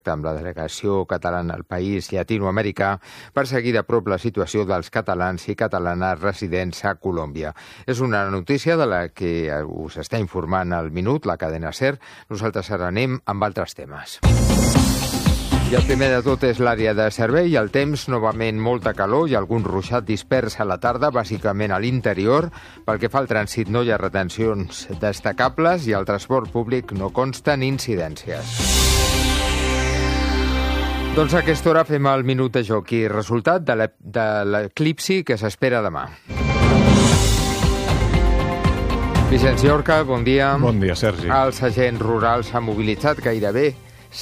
amb la delegació catalana al país llatinoamericà per seguir de prop la situació dels catalans i catalanes residents a Colòmbia. És una notícia de la que us està informant al Minut, la cadena SER. Nosaltres ara anem amb altres temes. I el primer de tot és l'àrea de servei. El temps, novament molta calor i algun ruixat dispers a la tarda, bàsicament a l'interior. Pel que fa al trànsit no hi ha retencions destacables i al transport públic no consten incidències. Doncs a aquesta hora fem el Minut de joc i resultat de l'eclipsi que s'espera demà. Vicenç Llorca, bon dia. Bon dia, Sergi. Els agents rurals s'han mobilitzat gairebé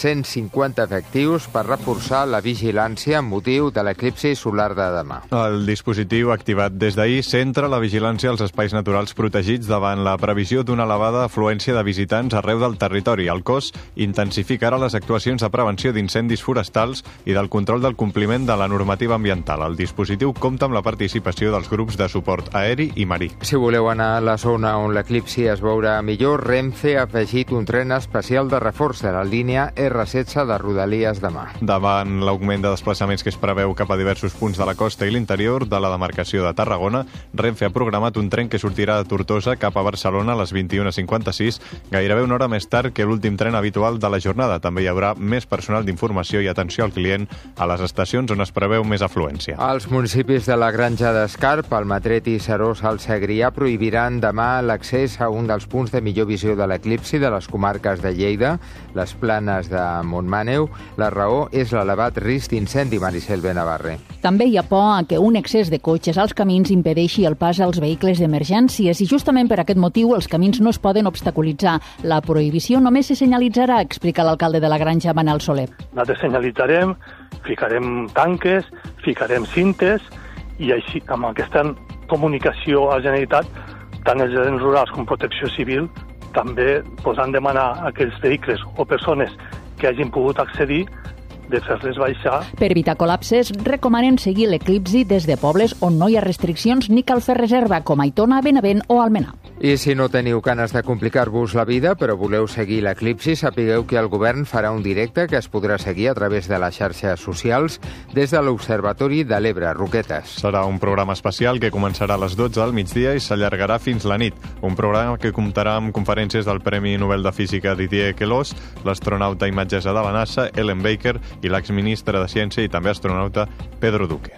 150 efectius per reforçar la vigilància amb motiu de l'eclipsi solar de demà. El dispositiu activat des d'ahir centra la vigilància als espais naturals protegits davant la previsió d'una elevada afluència de visitants arreu del territori. El cos intensificarà les actuacions de prevenció d'incendis forestals i del control del compliment de la normativa ambiental. El dispositiu compta amb la participació dels grups de suport aeri i marí. Si voleu anar a la zona on l'eclipsi es veurà millor, Renfe ha afegit un tren especial de reforç de la línia R16 de Rodalies demà. Davant l'augment de desplaçaments que es preveu cap a diversos punts de la costa i l'interior de la demarcació de Tarragona, Renfe ha programat un tren que sortirà de Tortosa cap a Barcelona a les 21:56, gairebé una hora més tard que l'últim tren habitual de la jornada. També hi haurà més personal d'informació i atenció al client a les estacions on es preveu més afluència. Els municipis de la Granja d'Escarp, Almatret i Seròs al Segrià prohibiran demà l'accés a un dels punts de millor visió de l'eclipsi de les comarques de Lleida, les Planes de Montmaneu. La raó és l'elevat risc d'incendi, Maricel Benavarre. També hi ha por a que un excés de cotxes als camins impedeixi el pas als vehicles d'emergències i justament per aquest motiu els camins no es poden obstaculitzar. La prohibició només se senyalitzarà, explica l'alcalde de la Granja, Manel Soler. Nosaltres senyalitzarem, ficarem tanques, ficarem cintes i així amb aquesta comunicació a la Generalitat, tant els agents rurals com Protecció Civil també podran demanar a aquells vehicles o persones que hagin pogut accedir de fer-les baixar. Per evitar col·lapses, recomanen seguir l'eclipsi des de pobles on no hi ha restriccions ni cal fer reserva, com Aitona, Benavent o Almenar. I si no teniu ganes de complicar-vos la vida, però voleu seguir l'eclipsi, sapigueu que el govern farà un directe que es podrà seguir a través de les xarxes socials des de l'Observatori de l'Ebre, Roquetes. Serà un programa especial que començarà a les 12 del migdia i s'allargarà fins la nit. Un programa que comptarà amb conferències del Premi Nobel de Física Didier Queloz, l'astronauta i metgessa de la NASA, Ellen Baker, i l'exministre de Ciència i també astronauta Pedro Duque.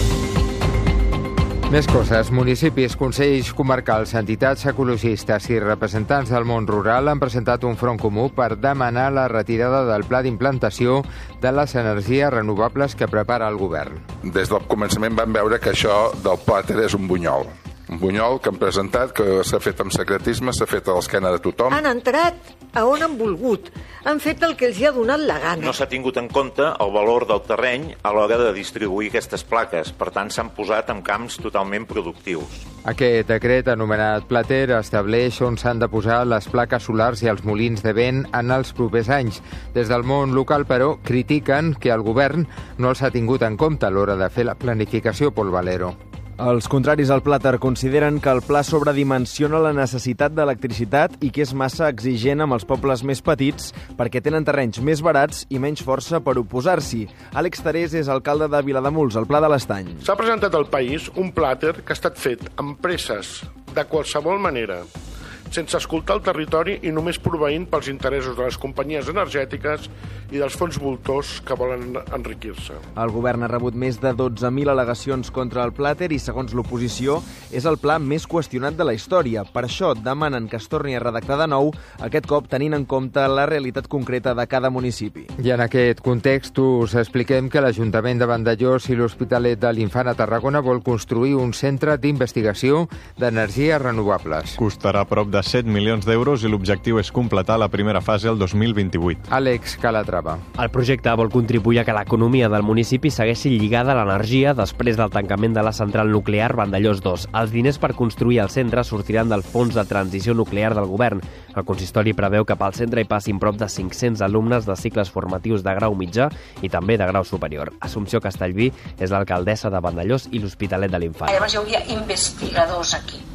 Més coses. Municipis, consells comarcals, entitats ecologistes i representants del món rural han presentat un front comú per demanar la retirada del pla d'implantació de les energies renovables que prepara el govern. Des del començament vam veure que això del plàter és un bunyol. Un bunyol que han presentat, que s'ha fet amb secretisme, s'ha fet a l'esquena de tothom. Han entrat a on han volgut. Han fet el que els hi ha donat la gana. No s'ha tingut en compte el valor del terreny a l'hora de distribuir aquestes plaques. Per tant, s'han posat en camps totalment productius. Aquest decret, anomenat Plater, estableix on s'han de posar les plaques solars i els molins de vent en els propers anys. Des del món local, però, critiquen que el govern no els ha tingut en compte a l'hora de fer la planificació, Pol Valero. Els contraris al plàter consideren que el pla sobredimensiona la necessitat d'electricitat i que és massa exigent amb els pobles més petits perquè tenen terrenys més barats i menys força per oposar-s'hi. Àlex Terés és alcalde de Vilademuls, al Pla de l'Estany. S'ha presentat al país un plàter que ha estat fet amb presses, de qualsevol manera, sense escoltar el territori i només proveint pels interessos de les companyies energètiques i dels fons voltors que volen enriquir-se. El govern ha rebut més de 12.000 al·legacions contra el plàter i, segons l'oposició, és el pla més qüestionat de la història. Per això demanen que es torni a redactar de nou, aquest cop tenint en compte la realitat concreta de cada municipi. I en aquest context us expliquem que l'Ajuntament de Vandellòs i l'Hospitalet de l'Infant a Tarragona vol construir un centre d'investigació d'energies renovables. Costarà prop de 7 milions d'euros i l'objectiu és completar la primera fase el 2028. Àlex Calatrava. El projecte vol contribuir a que l'economia del municipi segueixi lligada a l'energia després del tancament de la central nuclear Vandellòs 2. Els diners per construir el centre sortiran del Fons de Transició Nuclear del Govern. El consistori preveu que pel centre hi passin prop de 500 alumnes de cicles formatius de grau mitjà i també de grau superior. Assumpció Castellví és l'alcaldessa de Vandellòs i l'Hospitalet de l'Infant. Llavors hi hauria investigadors aquí.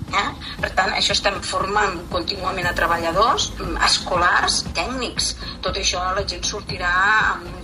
Per tant, això estem formant contínuament a treballadors, escolars, tècnics. Tot això la gent sortirà amb